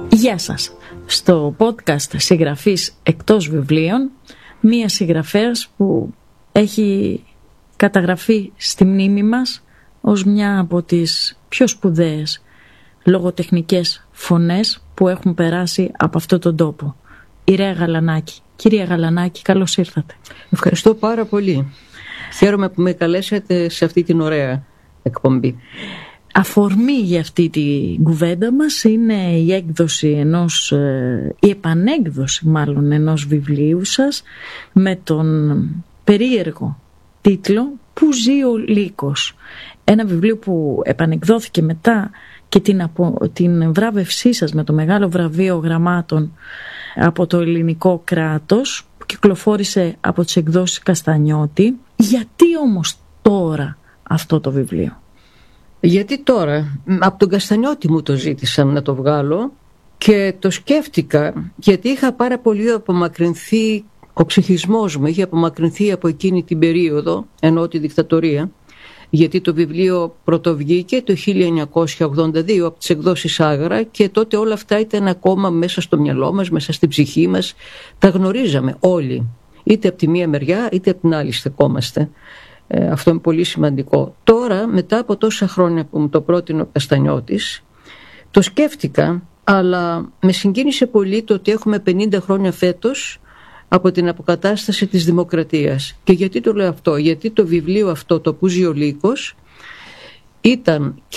Γεια σας. Στο podcast Συγγραφής εκτός βιβλίων, μία συγγραφέας που έχει καταγραφεί στη μνήμη μας ως μια από τις πιο σπουδαίες λογοτεχνικές φωνές που έχουν περάσει από αυτόν τον τόπο. Η Ρέα Γαλανάκη. Κυρία Γαλανάκη, καλώς ήρθατε. Ευχαριστώ πάρα πολύ. Χαίρομαι που με καλέσατε σε αυτή την ωραία εκπομπή. Αφορμή για αυτή την κουβέντα μας είναι η επανέκδοση ενός βιβλίου σας με τον περίεργο τίτλο «Πού ζει ο Λύκος». Ένα βιβλίο που επανεκδόθηκε μετά και την βράβευσή σας με το μεγάλο βραβείο γραμμάτων από το ελληνικό κράτος, που κυκλοφόρησε από τις εκδόσεις Καστανιώτη. Γιατί όμως τώρα αυτό το βιβλίο? Γιατί τώρα? Από τον Καστανιώτη μου το ζήτησαν να το βγάλω και το σκέφτηκα, γιατί είχα πάρα πολύ απομακρυνθεί, ο ψυχισμός μου είχε απομακρυνθεί από εκείνη την περίοδο, ενώ τη δικτατορία, γιατί το βιβλίο πρωτοβγήκε το 1982 από τις εκδόσεις Άγρα και τότε όλα αυτά ήταν ακόμα μέσα στο μυαλό μας, μέσα στην ψυχή μας, τα γνωρίζαμε όλοι, είτε από τη μία μεριά είτε από την άλλη στεκόμαστε. Αυτό είναι πολύ σημαντικό. Τώρα, μετά από τόσα χρόνια που μου το πρότεινε ο Καστανιώτης, το σκέφτηκα, αλλά με συγκίνησε πολύ το ότι έχουμε 50 χρόνια φέτος από την αποκατάσταση της δημοκρατίας. Και γιατί το λέω αυτό? Γιατί το βιβλίο αυτό, το «Πού ζει ο Λύκος», ήταν